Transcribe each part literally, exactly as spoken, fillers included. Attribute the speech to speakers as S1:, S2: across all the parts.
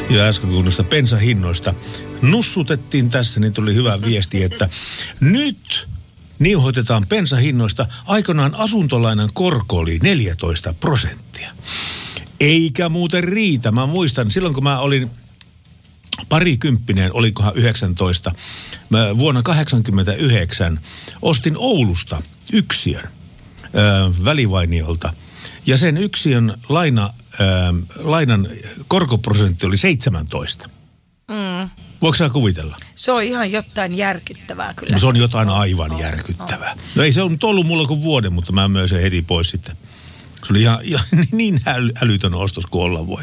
S1: ja äsken kun noista bensahinnoista nussutettiin tässä, niin tuli hyvä viesti, että nyt niuhoitetaan bensahinnoista. Aikanaan asuntolainan korko oli neljätoista prosenttia. Eikä muuten riitä. Mä muistan, silloin kun mä olin parikymppinen, olikohan yhdeksäntoista, mä vuonna kahdeksankymmentäyhdeksän ostin Oulusta yksiön ö, Välivainiolta. Ja sen yksiön laina, ö, lainan korkoprosentti oli seitsemäntoista. Mm. Voiko sä kuvitella?
S2: Se on ihan jotain järkyttävää kyllä.
S1: No, se on jotain aivan oh, järkyttävää. Oh. No ei se ole ollut mulla kuin vuoden, mutta mä möin sen heti pois sitten. Se oli ihan, ihan niin äly, älytön ostos kuin olla voi.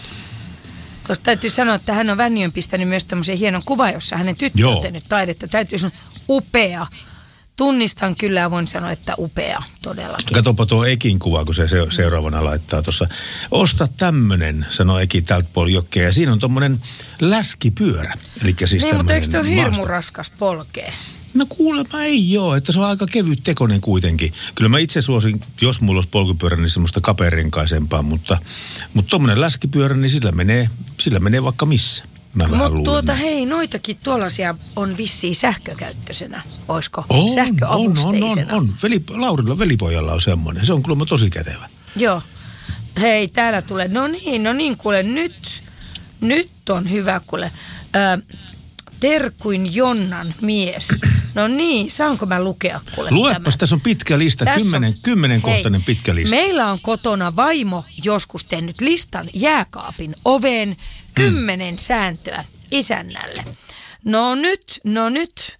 S2: Tuosta täytyy sanoa, että hän on Vänniön pistänyt myös tämmöisen hienon kuvan, jossa hänen tyttö on tehnyt taidetta. Täytyy sanoa, upea. Tunnistan kyllä ja voin sanoa, että upea todellakin.
S1: Katsopa tuo Ekin kuva, kun se seuraavana laittaa tuossa. Osta tämmönen, sanoo Eki tältä puolella jokea. Ja siinä on tommonen läskipyörä. Elikkä siis
S2: niin, mutta eikö se ole hirmu raskas polkea?
S1: No kuulemma ei joo, että se on aika kevyt tekoinen kuitenkin. Kyllä mä itse suosin, jos mulla olisi polkupyörä, niin semmoista kaperenkaisempaa, mutta, mutta tommonen läskipyörä, niin sillä menee, sillä menee vaikka missä.
S2: Mutta tuota hei, noitakin tuollaisia on vissiin sähkökäyttöisenä, oisko?
S1: On,
S2: sähköavusteisena.
S1: On, on, on. Veli, Laurilla, velipojalla on semmoinen, se on kuulemma tosi kätevä.
S2: Joo. Hei, täällä tulee, no niin, no niin kuule, nyt, nyt on hyvä kuule. Ö, Terkuin Jonnan mies. No niin, saanko mä lukea kuule
S1: Luepas, tämän? Tässä on pitkä lista, tässä kymmenen, on, kymmenenkohtainen hei, pitkä lista.
S2: Meillä on kotona vaimo joskus tehnyt listan jääkaapin oveen, kymmenen mm. sääntöä isännälle. No nyt, no nyt,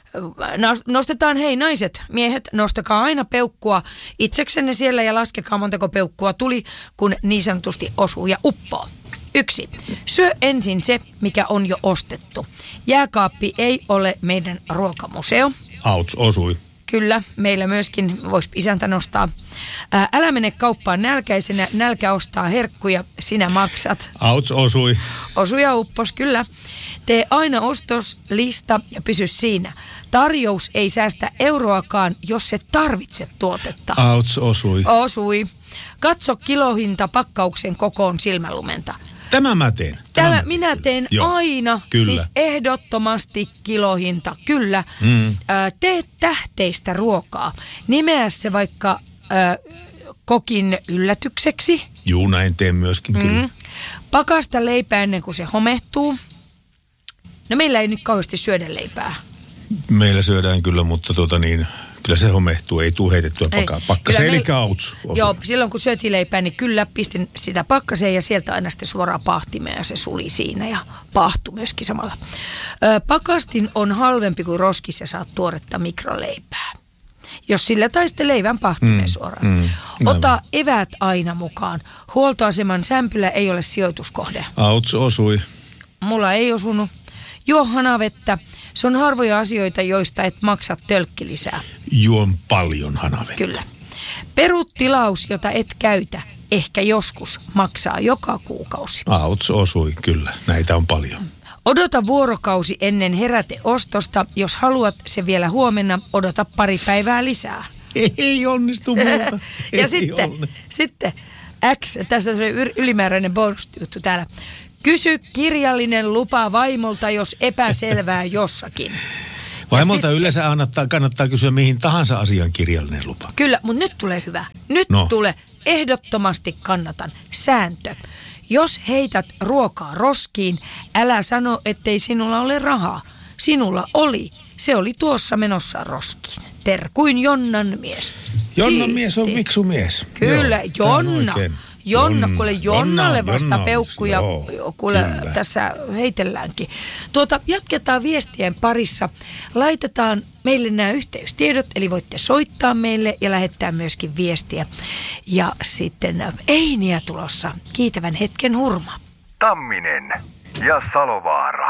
S2: nostetaan hei naiset, miehet, nostakaa aina peukkua itseksenne siellä ja laskekaa montako peukkua tuli, kun niin sanotusti osuu ja uppoo. Yksi. Syö ensin se, mikä on jo ostettu. Jääkaappi ei ole meidän ruokamuseo.
S1: Auts, osui.
S2: Kyllä, meillä myöskin voisi isäntä nostaa. Ää, älä mene kauppaan nälkäisenä, nälkä ostaa herkkuja, sinä maksat.
S1: Auts, osui.
S2: Osui ja uppos, kyllä. Tee aina ostoslista ja pysy siinä. Tarjous ei säästä euroakaan, jos et tarvitse tuotetta.
S1: Auts, osui.
S2: Osui. Katso kilohinta pakkauksen kokoon silmälumenta.
S1: Tämä mä teen.
S2: Tämä, Tämä minä teen
S1: Joo,
S2: aina,
S1: kyllä.
S2: Siis ehdottomasti kilohinta, kyllä. Mm. Ö, tee tähteistä ruokaa. Nimeä se vaikka ö, kokin yllätykseksi.
S1: Juu, näin teen myöskin, mm. kyllä.
S2: Pakasta leipää ennen kuin se homehtuu. No meillä ei nyt kauheasti syödä leipää.
S1: Meillä syödään kyllä, mutta tuota niin... Kyllä se homehtuu, ei tule heitettyä pakaa. Pakkaseen, eli kauts.
S2: Joo, silloin kun syötiin leipää, niin kyllä pistin sitä pakkaseen ja sieltä aina sitten suoraan pahtimeen ja se suli siinä ja pahtui myöskin samalla. Ö, pakastin on halvempi kuin roskis ja saat tuoretta mikroleipää. Jos sillä tai sitten leivän pahtimeen mm, suoraan. Mm, Ota eväät aina mukaan. Huoltoaseman sämpylä ei ole sijoituskohde.
S1: Auts, osui.
S2: Mulla ei osunut. Juo hanavettä. Se on harvoja asioita, joista et maksa tölkki lisää.
S1: Juon paljon hanavettä.
S2: Kyllä. Perut tilaus, jota et käytä, ehkä joskus maksaa joka kuukausi.
S1: Auts, osui, kyllä. Näitä on paljon.
S2: Odota vuorokausi ennen heräteostosta. Jos haluat se vielä huomenna, odota pari päivää lisää.
S1: Ei onnistu muuta.
S2: Ja ei sitten, sitten X, tässä on ylimääräinen bonus-juttu täällä. Kysy kirjallinen lupa vaimolta, jos epäselvää jossakin.
S1: Vaimolta sitten, yleensä kannattaa, kannattaa kysyä mihin tahansa asian kirjallinen lupa.
S2: Kyllä, mutta nyt tulee hyvä. Nyt
S1: no.
S2: tulee, ehdottomasti kannatan, sääntö. Jos heität ruokaa roskiin, älä sano, ettei sinulla ole rahaa. Sinulla oli. Se oli tuossa menossa roskiin. Terkuin Jonnan mies.
S1: Jonnan mies on viksu mies.
S2: Kyllä, Joo, Jonna. Jonna, kuule Jonnalle Jonna, vasta Jonna, peukkuja, joo, kuule kyllä. Tässä heitelläänkin. Tuota, jatketaan viestien parissa. Laitetaan meille nämä yhteystiedot, eli voitte soittaa meille ja lähettää myöskin viestiä. Ja sitten Einiä tulossa, kiitävän hetken hurma.
S3: Tamminen ja Salovaara.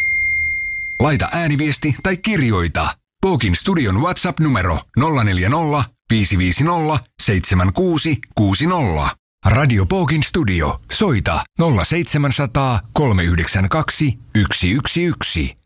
S4: Laita ääniviesti tai kirjoita. Pookin studion WhatsApp-numero nolla neljä nolla, viisi viisi nolla, seitsemän kuusi kuusi nolla. Radio Pookin studio. Soita nolla seitsemän nolla nolla, kolme yhdeksän kaksi, yksi yksi yksi.